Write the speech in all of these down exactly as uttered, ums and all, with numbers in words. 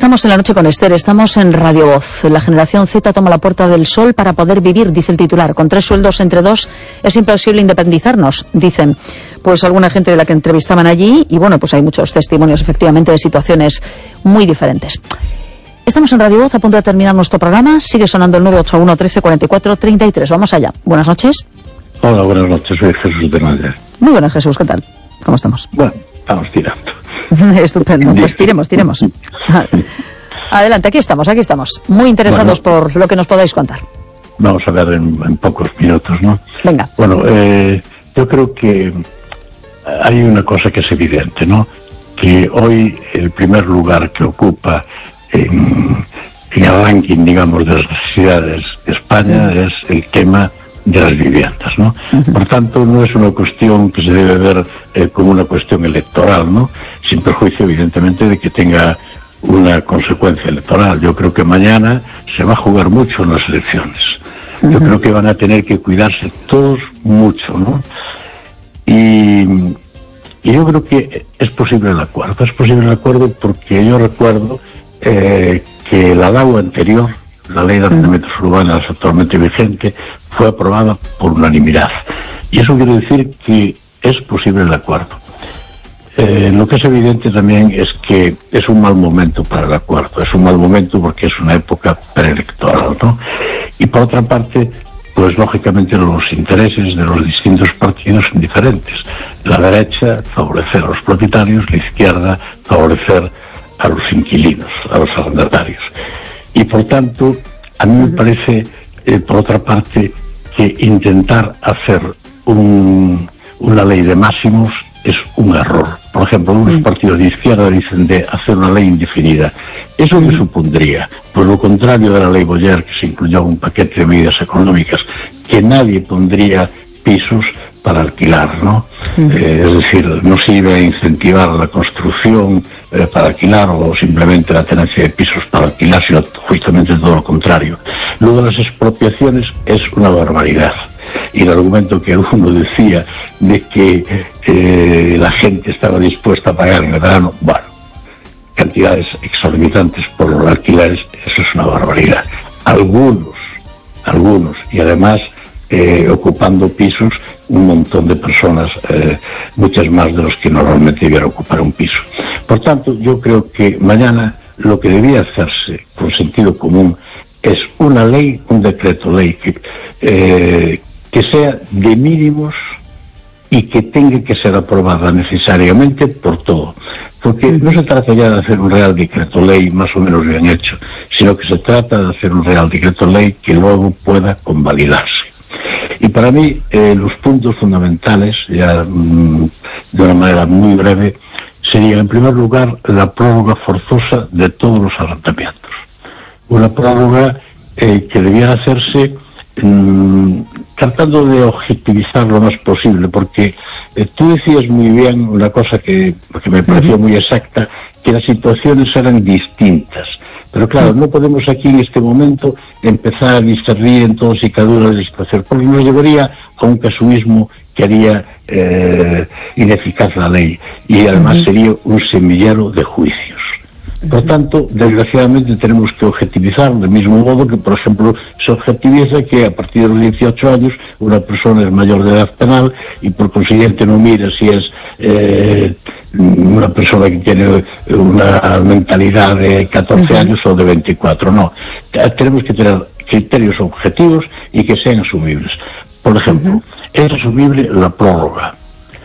Estamos en La Noche con Esther, estamos en Radio Voz. La generación Z toma la Puerta del Sol para poder vivir, dice el titular. Con tres sueldos entre dos es imposible independizarnos, dicen pues alguna gente de la que entrevistaban allí. Y bueno, pues hay muchos testimonios efectivamente de situaciones muy diferentes. Estamos en Radio Voz, a punto de terminar nuestro programa. Sigue sonando el nueve ocho uno, trece, cuarenta y cuatro, treinta y tres. Vamos allá. Buenas noches. Hola, buenas noches. Soy Jesús de Madrid. Muy buenas, Jesús. ¿Qué tal? ¿Cómo estamos? Bueno, estamos tirando. Estupendo. Pues tiremos, tiremos. Adelante, aquí estamos, aquí estamos. Muy interesados bueno, por lo que nos podáis contar. Vamos a ver en, en pocos minutos, ¿no? Venga. Bueno, eh, yo creo que hay una cosa que es evidente, ¿no? Que hoy el primer lugar que ocupa en, en el ranking, digamos, de las necesidades de España es el tema de las viviendas, ¿no? Uh-huh. Por tanto, no es una cuestión que se debe ver eh, como una cuestión electoral, ¿no? Sin perjuicio, evidentemente, de que tenga una consecuencia electoral. Yo creo que mañana se va a jugar mucho en las elecciones. Uh-huh. Yo creo que van a tener que cuidarse todos mucho, ¿no? Y, y yo creo que es posible el acuerdo. Es posible el acuerdo porque yo recuerdo eh, que la L A U anterior, la Ley de Arrendamientos Urbanos actualmente vigente, fue aprobada por unanimidad. Y eso quiere decir que es posible el acuerdo. Eh, lo que es evidente también es que es un mal momento para el acuerdo. Es un mal momento porque es una época preelectoral, ¿no? Y por otra parte, pues lógicamente los intereses de los distintos partidos son diferentes. La derecha, favorecer a los propietarios; la izquierda, favorecer a los inquilinos, a los arrendatarios. Y por tanto, a mí me parece, eh, por otra parte, que intentar hacer un, una ley de máximos es un error. Por ejemplo, algunos partidos de izquierda dicen de hacer una ley indefinida. ¿Eso qué supondría? Pues lo contrario de la ley Boyer, que se incluyó un paquete de medidas económicas, que nadie pondría pisos para alquilar, ¿no? Uh-huh. Eh, es decir, no sirve a incentivar la construcción eh, para alquilar o simplemente la tenencia de pisos para alquilar, sino justamente todo lo contrario. Luego, las expropiaciones es una barbaridad. Y el argumento que uno decía de que eh, la gente estaba dispuesta a pagar en el verano, bueno, cantidades exorbitantes por los alquileres, eso es una barbaridad. Algunos, algunos, y además Eh, ocupando pisos, un montón de personas, eh, muchas más de los que normalmente debieran ocupar un piso. Por tanto, yo creo que mañana lo que debía hacerse con sentido común es una ley, un decreto ley que, eh, que sea de mínimos y que tenga que ser aprobada necesariamente por todo. Porque no se trata ya de hacer un real decreto ley más o menos bien hecho, sino que se trata de hacer un real decreto ley que luego pueda convalidarse. Y para mí, eh, los puntos fundamentales, ya mmm, de una manera muy breve, serían, en primer lugar, la prórroga forzosa de todos los arrendamientos. Una prórroga eh, que debiera hacerse mmm, tratando de objetivizar lo más posible, porque eh, tú decías muy bien una cosa que, que me pareció muy exacta, que las situaciones eran distintas. Pero claro, no podemos aquí en este momento empezar a discernir en todos y cada una de las situaciones, porque nos llevaría a un casuismo que haría eh, ineficaz la ley y además sería un semillero de juicios. Por tanto, desgraciadamente tenemos que objetivizar, del mismo modo que, por ejemplo, se objetiviza que a partir de los dieciocho años una persona es mayor de edad penal y por consiguiente no mira si es eh, una persona que tiene una mentalidad de catorce uh-huh. años o de veinticuatro. No, tenemos que tener criterios objetivos y que sean asumibles. Por ejemplo, uh-huh. es asumible la prórroga.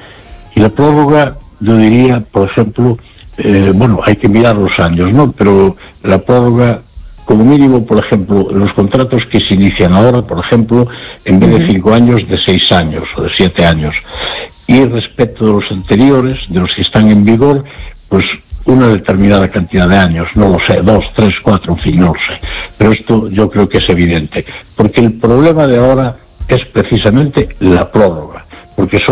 Y la prórroga, yo diría, por ejemplo, Eh, bueno, hay que mirar los años, ¿no? Pero la prórroga, como mínimo, por ejemplo, los contratos que se inician ahora, por ejemplo, en vez de cinco años, de seis años o de siete años. Y respecto de los anteriores, de los que están en vigor, pues una determinada cantidad de años, no lo sé, dos, tres, cuatro, en fin, no lo sé. Pero esto yo creo que es evidente. Porque el problema de ahora es precisamente la prórroga. Porque son